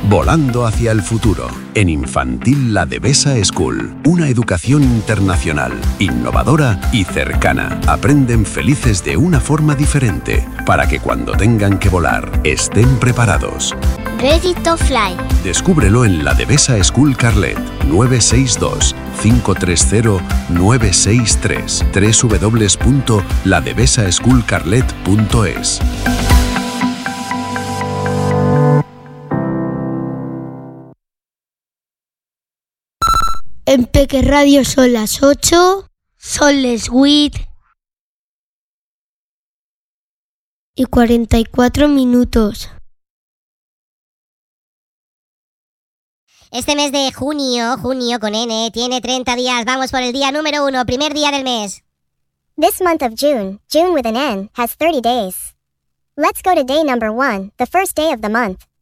Volando hacia el futuro. En Infantil La Devesa School. Una educación internacional, innovadora y cercana. Aprenden felices de una forma diferente, para que cuando tengan que volar, estén preparados. Ready to fly. Descúbrelo en La Devesa School Carlet. 962-530-963. www.ladevesaschoolcarlet.es. En Peque Radio son las 8, son les 8 y 44 minutos. Este mes de junio con N, tiene 30 días. Vamos por el día número 1, primer día del mes. This month of June with an N, has 30 days. Let's go to day number 1, the first day of the month.